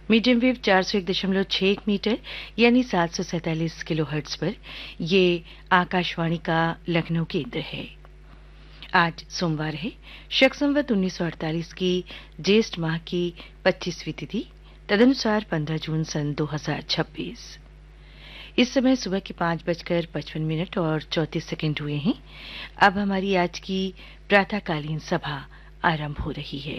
Medium wave 401.6 metre यानी 747 kilohertz पर ये आकाशवाणी का लखनऊ केंद्र है। आज सोमवार है, शक संवत 1948 की ज्येष्ठ माह की 25वीं तिथि, तदनुसार 15 जून सन 2026। इस समय सुबह के 5:55 और 34 सेकंड हुए हैं। अब हमारी आज की प्रातःकालीन सभा आरंभ हो रही है।